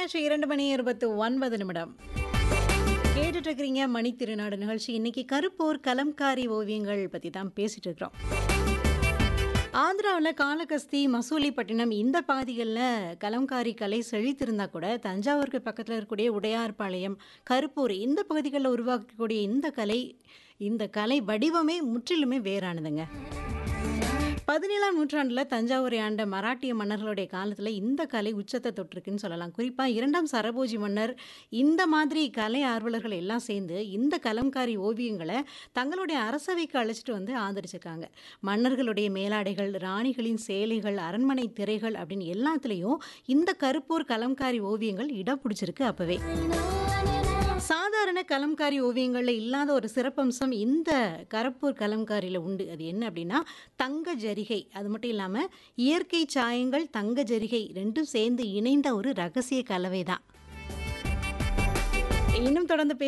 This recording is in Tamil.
மணியாச்சு 2:29 கேட்டுட்டு இருக்கிறீங்க மணி திருநாடு நிகழ்ச்சி. இன்னைக்கு கருப்பூர் கலம்காரி ஓவியங்கள் பற்றி தான் பேசிட்டு இருக்கிறோம். ஆந்திராவில் காளகஸ்தி, மசூலிப்பட்டினம் இந்த பகுதிகளில் கலம்காரி கலை செழித்திருந்தா கூட தஞ்சாவூருக்கு பக்கத்தில் இருக்கக்கூடிய உடையார்பாளையம், கருப்பூர் இந்த பகுதிகளில் உருவாக்கக்கூடிய இந்த கலை வடிவமே முற்றிலுமே வேறானதுங்க. 17ஆம் நூற்றாண்டில் தஞ்சாவூரை ஆண்ட மராட்டிய மன்னர்களுடைய காலத்தில் இந்த கலை உச்சத்தை தொட்டிருக்குன்னு சொல்லலாம். குறிப்பாக 2ஆம் சரபோஜி மன்னர் இந்த மாதிரி கலை ஆர்வலர்கள் எல்லாம் சேர்ந்து இந்த கலம்காரி ஓவியங்களை தங்களுடைய அரசவைக்கு அழைச்சிட்டு வந்து ஆதரிச்சிருக்காங்க. மன்னர்களுடைய மேலாடைகள், ராணிகளின் சேலைகள், அரண்மனை திரைகள் அப்படின்னு எல்லாத்துலேயும் இந்த கருப்பூர் கலம்காரி ஓவியங்கள் இடம் பிடிச்சிருக்கு. அப்பவே சாதாரண கலம்காரி ஓவியங்களில் இல்லாத ஒரு சிறப்பம்சம் இந்த கருப்பூர் கலம்காரியில் உண்டு. அது என்ன அப்படின்னா தங்க ஜரிகை. அது மட்டும் இல்லாமல் இயற்கை சாயங்கள், தங்க ஜரிகை ரெண்டும் சேர்ந்து இணைந்த ஒரு ரகசிய கலவை தான். இன்னும் தொடர்ந்து